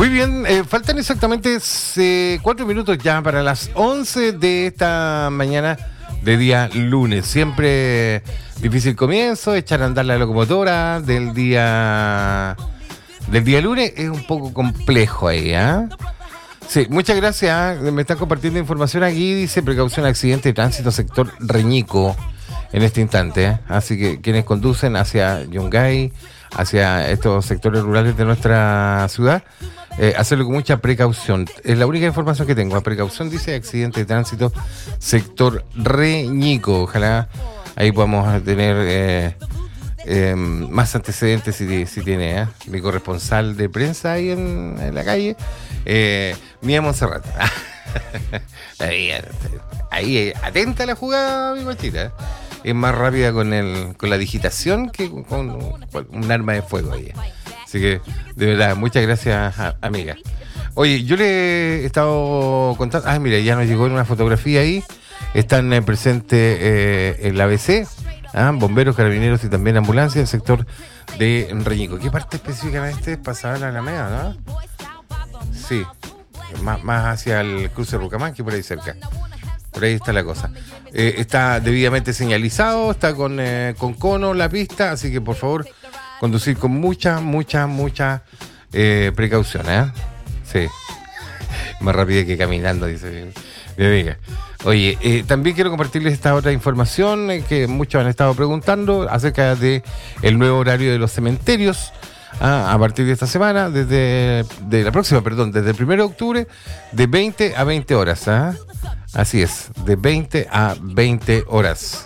Muy bien, faltan exactamente 4 minutos ya para las 11 de esta mañana de día lunes. Siempre difícil comienzo, echar a andar la locomotora del día lunes es un poco complejo ahí, ¿ah? Sí, muchas gracias. Me están compartiendo información aquí. Dice precaución accidente de tránsito sector Reñico en este instante, ¿eh? Así que quienes conducen hacia Yungay, hacia estos sectores rurales de nuestra ciudad, hacerlo con mucha precaución. Es la única información que tengo. A precaución dice accidente de tránsito sector Reñico. Ojalá ahí podamos tener más antecedentes si tiene mi corresponsal de prensa ahí en la calle, Mía Montserrat. ahí atenta a la jugada, mi machita. Es más rápida con la digitación que con un arma de fuego ahí. Así que, de verdad, muchas gracias, amiga. Oye, yo le he estado contando. Mira, ya nos llegó en una fotografía ahí. Están presentes en la ABC, bomberos, carabineros y también ambulancia en el sector de Reñico. ¿Qué parte específicamente es pasada la Alameda, no? Sí, más hacia el cruce de Rucamán, que por ahí cerca. Por ahí está la cosa. Está debidamente señalizado, está con cono la pista, así que por favor conducir con mucha precaución, Sí. Más rápido que caminando, dice mi amiga. Oye, también quiero compartirles esta otra información que muchos han estado preguntando acerca de el nuevo horario de los cementerios. A partir de esta semana, desde el 1 de octubre, de 20 a 20 horas. Así es, de 20 a 20 horas.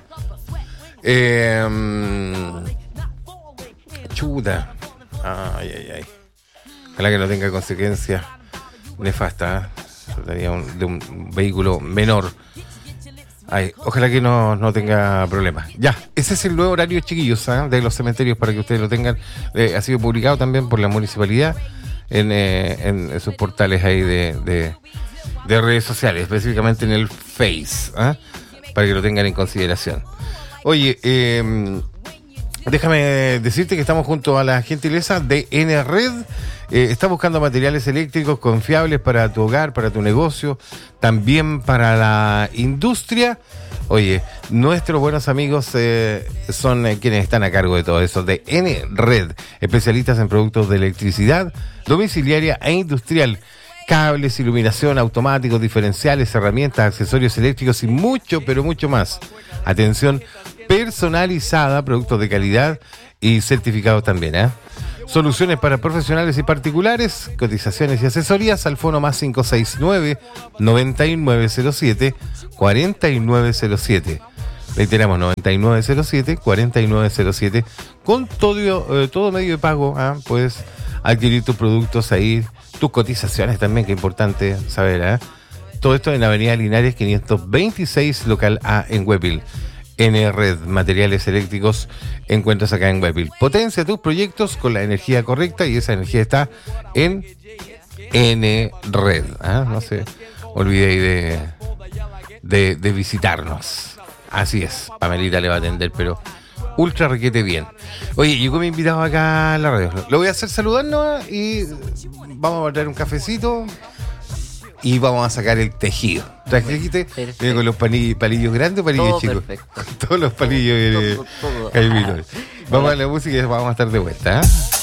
Chuta. Ay. Ojalá que no tenga consecuencias nefastas. De un vehículo menor. Ojalá que no tenga problemas. Ya, ese es el nuevo horario, chiquillos, de los cementerios, para que ustedes lo tengan. Ha sido publicado también por la municipalidad en sus portales ahí de redes sociales, específicamente en el Face, para que lo tengan en consideración. Oye, déjame decirte que estamos junto a la gentileza de N-Red. Está buscando materiales eléctricos confiables para tu hogar, para tu negocio, también para la industria. Oye, nuestros buenos amigos son quienes están a cargo de todo eso, de N-Red, especialistas en productos de electricidad, domiciliaria e industrial, cables, iluminación, automáticos, diferenciales, herramientas, accesorios eléctricos y mucho, pero mucho más. Atención personalizada, productos de calidad y certificados también, Soluciones para profesionales y particulares, cotizaciones y asesorías al fono más 569-9907-4907. Reiteramos, 9907-4907. Con todo medio de pago, puedes adquirir tus productos ahí, tus cotizaciones también, que es importante saber. Todo esto en Avenida Linares 526, local A en Huepil. N-Red, materiales eléctricos, encuentras acá en Huepil. Potencia tus proyectos con la energía correcta y esa energía está en N-Red. No se olvide de visitarnos. Así es, Pamelita le va a atender, pero ultra requete bien. Oye, llegó mi invitado acá a la radio. Lo voy a hacer saludarnos y vamos a traer un cafecito. Y vamos a sacar el tejido. ¿Trajiste? Con los palillos grandes o palillos todo chicos. Perfecto. Todos los palillos. Todo. Vamos a la música y vamos a estar de vuelta.